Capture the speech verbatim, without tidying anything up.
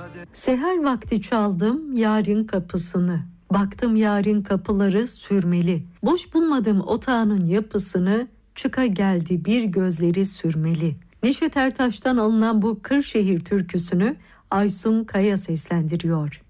Seher vakti çaldım yarın kapısını. Baktım yarın kapıları sürmeli. Boş bulmadım otağının yapısını. Çıka geldi bir gözleri sürmeli. Neşet Ertaş'tan alınan bu Kırşehir türküsünü Aysun Kaya seslendiriyor.